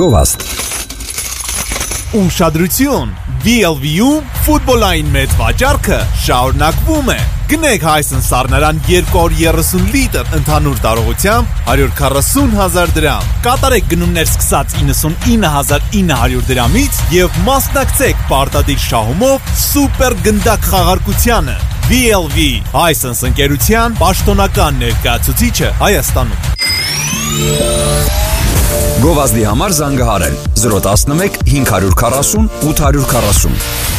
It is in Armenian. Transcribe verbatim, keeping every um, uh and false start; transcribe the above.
Գովազդ։ Ուշադրություն, վի ել վի-ում ֆուտբոլային մեծ վաճառքը շարունակվում է։ Գնեք Հայսեն սառնարան երկու հարյուր երեսուն լիտր ընդհանուր տարողությամբ հարյուր քառասուն հազար դրամ։ Կատարեք գնումներ սկսած իննսունինը հազար ինը հարյուր դրամից եւ մասնակցեք պարտադիր շահումով սուպեր գնդակ խաղարկությանը։ վի ել վի Հայսեն ընկերության պաշտոնական ներկայացուցիչը Հայաստանում։ Գովազդի համար զանգահարել զրո տասնմեկ հինգ հարյուր քառասուն ութ հարյուր քառասուն։